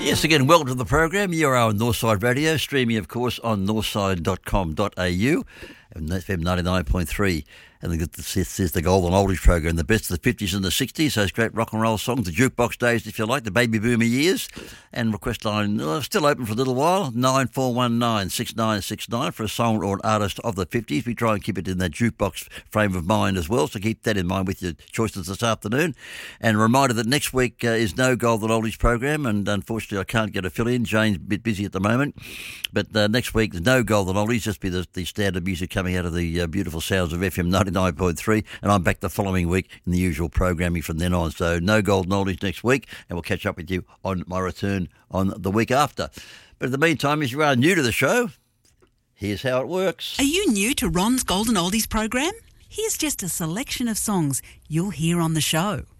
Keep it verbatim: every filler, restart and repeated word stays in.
Yes, again, welcome to the program. You're on Northside Radio, streaming, of course, on northside dot com dot a u and F M ninety-nine point three. And this is the Golden Oldies program, the best of the fifties and the sixties, those great rock and roll songs, the jukebox days, if you like, the baby boomer years. And request line uh, still open for a little while, nine four one nine, six nine six nine for a song or an artist of the fifties. We try and keep it in that jukebox frame of mind as well, so keep that in mind with your choices this afternoon. And a reminder that next week uh, is no Golden Oldies program, and unfortunately I can't get a fill-in. Jane's a bit busy at the moment. But uh, next week there's no Golden Oldies, just be the, the standard music coming out of the uh, beautiful sounds of F M ninety-nine point three, and I'm back the following week in the usual programming from then on. So no Golden Oldies next week, and we'll catch up with you on my return on the week after. But in the meantime, if you are new to the show, here's how it works. Are you new to Ron's Golden Oldies program? Here's just a selection of songs you'll hear on the show.